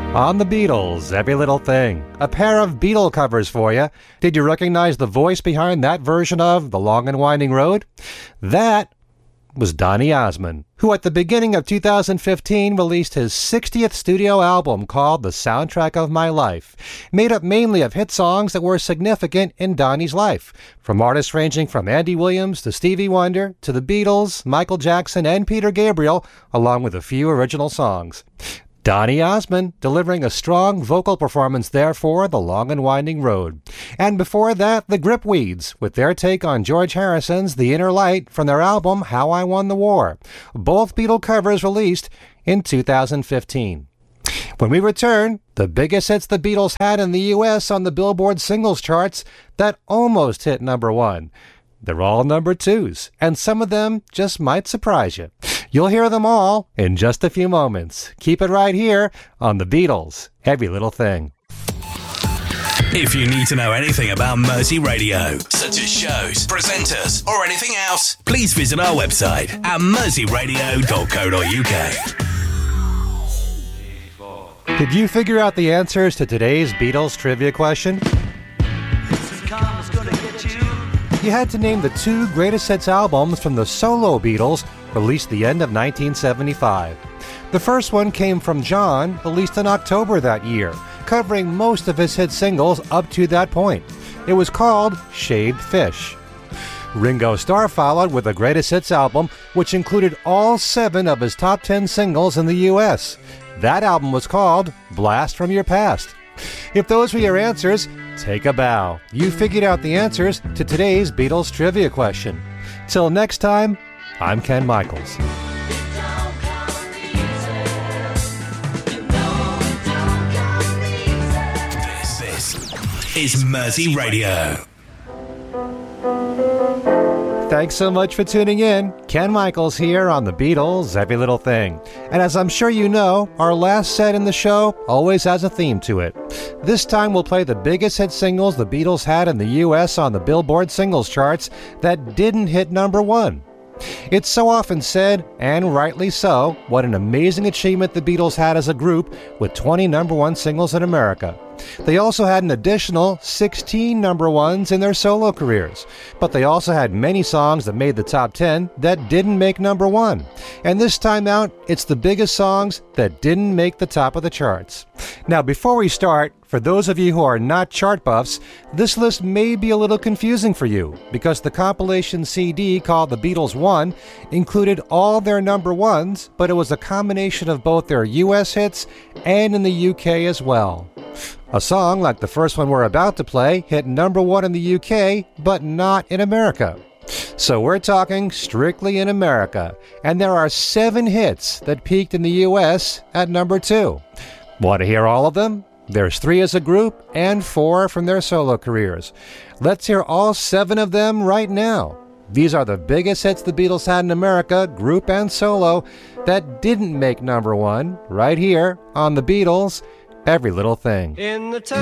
On the Beatles, Every Little Thing. A pair of Beatle covers for you. Did you recognize the voice behind that version of The Long and Winding Road? That was Donny Osmond, who at the beginning of 2015 released his 60th studio album called The Soundtrack of My Life, made up mainly of hit songs that were significant in Donny's life, from artists ranging from Andy Williams to Stevie Wonder to the Beatles, Michael Jackson, and Peter Gabriel, along with a few original songs. Donny Osmond delivering a strong vocal performance there for The Long and Winding Road. And before that, the Gripweeds, with their take on George Harrison's The Inner Light from their album How I Won the War. Both Beatle covers released in 2015. When we return, the biggest hits the Beatles had in the U.S. on the Billboard singles charts that almost hit number one. They're all number twos, and some of them just might surprise you. You'll hear them all in just a few moments. Keep it right here on The Beatles, Every Little Thing. If you need to know anything about Mersey Radio, such as shows, presenters, or anything else, please visit our website at merseyradio.co.uk. Did you figure out the answers to today's Beatles trivia question? You had to name the two greatest hits albums from the solo Beatles released the end of 1975. The first one came from John, released in October that year, covering most of his hit singles up to that point. It was called Shaved Fish. Ringo Starr followed with a greatest hits album, which included all 7 of his top 10 singles in the U.S. That album was called Blast from Your Past. If those were your answers, take a bow. You figured out the answers to today's Beatles trivia question. Till next time, I'm Ken Michaels. This is Mersey Radio. Thanks so much for tuning in. Ken Michaels here on The Beatles, Every Little Thing. And as I'm sure you know, our last set in the show always has a theme to it. This time we'll play the biggest hit singles the Beatles had in the U.S. on the Billboard singles charts that didn't hit number one. It's so often said, and rightly so, what an amazing achievement the Beatles had as a group with 20 number one singles in America. They also had an additional 16 number ones in their solo careers, but they also had many songs that made the top 10 that didn't make number one. And this time out, it's the biggest songs that didn't make the top of the charts. Now, before we start, for those of you who are not chart buffs, this list may be a little confusing for you because the compilation CD called The Beatles 1 included all their number ones, but it was a combination of both their US hits and in the UK as well. A song like the first one we're about to play hit number one in the UK, but not in America. So we're talking strictly in America, and there are 7 hits that peaked in the US at number 2. Want to hear all of them? There's 3 as a group and 4 from their solo careers. Let's hear all 7 of them right now. These are the biggest hits the Beatles had in America, group and solo, that didn't make number one, right here on The Beatles, Every Little Thing. In the